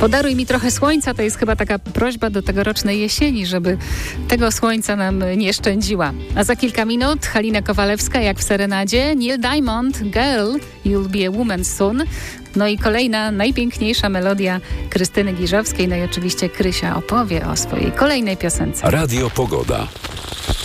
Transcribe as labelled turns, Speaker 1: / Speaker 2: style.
Speaker 1: Podaruj mi trochę słońca, to jest chyba taka prośba do tegorocznej jesieni, żeby tego słońca nam nie szczędziła. A za kilka minut Halina Kowalewska, jak w serenadzie, Neil Diamond, Girl, You'll Be a Woman Soon. No i kolejna, najpiękniejsza melodia Krystyny Giżowskiej. No i oczywiście Krysia opowie o swojej kolejnej piosence.
Speaker 2: Radio Pogoda.